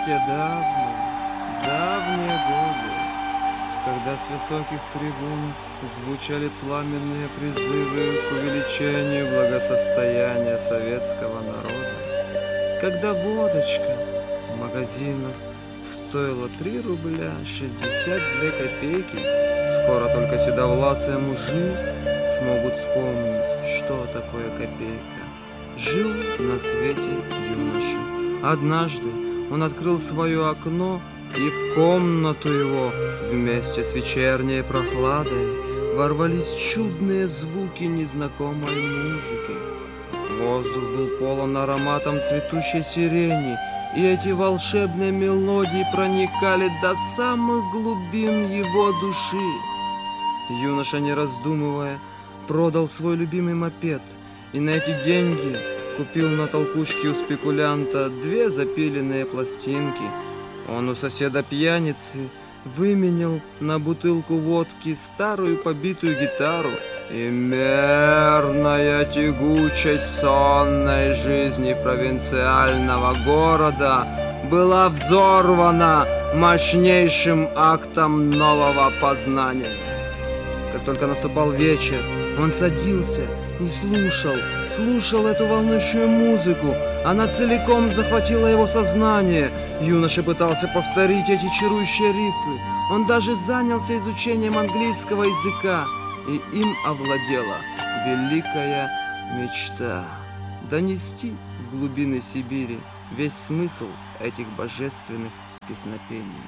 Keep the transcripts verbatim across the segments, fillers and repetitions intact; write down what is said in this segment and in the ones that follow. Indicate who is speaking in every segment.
Speaker 1: те давние, давние годы, когда с высоких трибун звучали пламенные призывы к увеличению благосостояния советского народа, когда водочка в магазинах стоила три рубля шестьдесят две копейки, скоро только седовласые мужи смогут вспомнить, что такое копейка. Жил на свете юноша. Однажды он открыл свое окно, и в комнату его вместе с вечерней прохладой ворвались чудные звуки незнакомой музыки. Воздух был полон ароматом цветущей сирени, и эти волшебные мелодии проникали до самых глубин его души. Юноша, не раздумывая, продал свой любимый мопед, и на эти деньги купил на толкучке у спекулянта две запиленные пластинки. Он у соседа пьяницы выменял на бутылку водки старую побитую гитару, и мерная тягучесть сонной жизни провинциального города была взорвана мощнейшим актом нового познания. Как только наступал вечер, он садился и слушал, слушал эту волнующую музыку. Она целиком захватила его сознание. Юноша пытался повторить эти чарующие рифы. Он даже занялся изучением английского языка, и им овладела великая мечта — донести в глубины Сибири весь смысл этих божественных песнопений.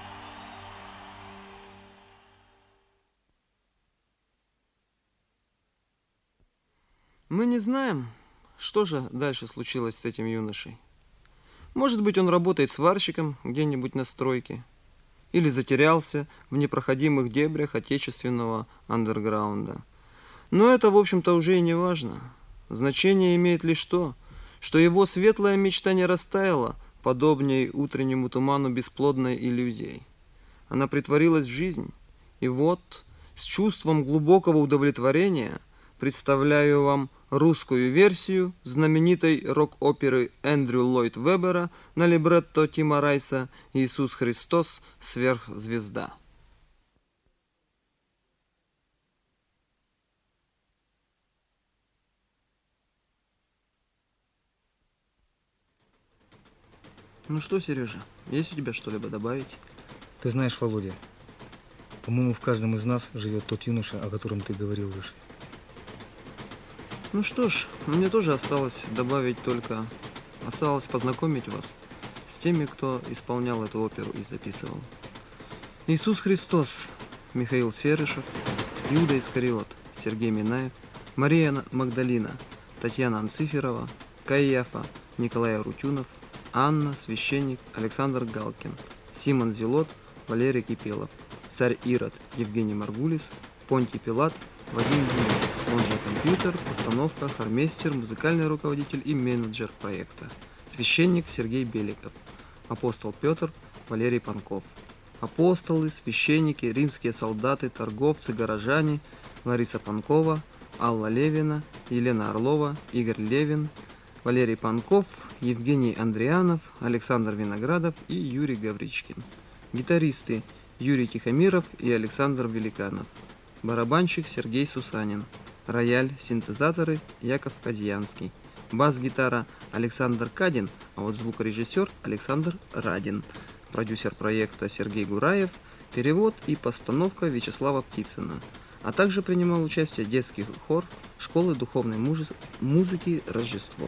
Speaker 1: Мы не знаем, что же дальше случилось с этим юношей. Может быть, он работает сварщиком где-нибудь на стройке, или затерялся в непроходимых дебрях отечественного андерграунда. Но это, в общем-то, уже и не важно. Значение имеет лишь то, что его светлая мечта не растаяла, подобней утреннему туману бесплодной иллюзией. Она притворилась в жизнь, и вот, с чувством глубокого удовлетворения, представляю вам русскую версию знаменитой рок-оперы Эндрю Ллойд Веббера на либретто Тима Райса «Иисус Христос. Сверхзвезда». Ну что, Сережа, есть у тебя что-либо добавить?
Speaker 2: Ты знаешь, Володя, по-моему, в каждом из нас живет тот юноша, о котором ты говорил выше.
Speaker 1: Ну что ж, мне тоже осталось добавить только, осталось познакомить вас с теми, кто исполнял эту оперу и записывал. Иисус Христос, Михаил Серышев, Иуда Искариот, Сергей Минаев, Мария Магдалина, Татьяна Анциферова, Каиафа, Николай Арутюнов, Анна, священник, Александр Галкин, Симон Зелот, Валерий Кипелов, царь Ирод, Евгений Маргулис, Понтий Пилат, Вадим Гулев, он же компьютер, постановка, хормейстер, музыкальный руководитель и менеджер проекта, священник Сергей Беликов, апостол Петр, Валерий Панков, апостолы, священники, римские солдаты, торговцы, горожане, Лариса Панкова, Алла Левина, Елена Орлова, Игорь Левин, Валерий Панков, Евгений Андрианов, Александр Виноградов и Юрий Гавричкин. Гитаристы Юрий Тихомиров и Александр Великанов. Барабанщик Сергей Сусанин. Рояль, синтезаторы Яков Казьянский. Бас-гитара Александр Кадин, а вот звукорежиссер Александр Радин. Продюсер проекта Сергей Гураев. Перевод и постановка Вячеслава Птицына. А также принимал участие детский хор школы духовной музыки «Рождество».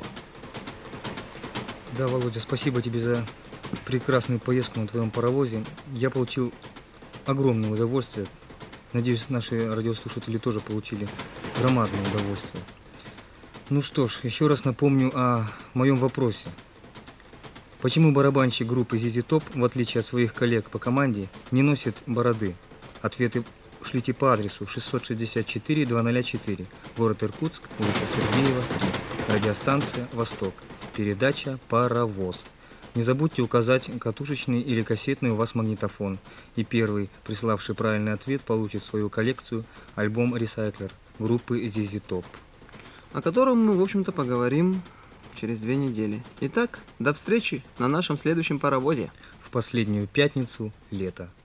Speaker 2: Да, Володя, спасибо тебе за прекрасную поездку на твоем паровозе. Я получил огромное удовольствие. Надеюсь, наши радиослушатели тоже получили громадное удовольствие. Ну что ж, еще раз напомню о моем вопросе. Почему барабанщик группы зэ зэ Top, в отличие от своих коллег по команде, не носит бороды? Ответы шлите по адресу шестьсот шестьдесят четыре двести четыре, город Иркутск, улица Сергеева, три, радиостанция «Восток», передача «Паровоз». Не забудьте указать катушечный или кассетный у вас магнитофон, и первый, приславший правильный ответ, получит в свою коллекцию альбом «Ресайклер» группы зэ зэ Top,
Speaker 1: о котором мы, в общем-то, поговорим через две недели. Итак, до встречи на нашем следующем паровозе.
Speaker 2: В последнюю пятницу лета.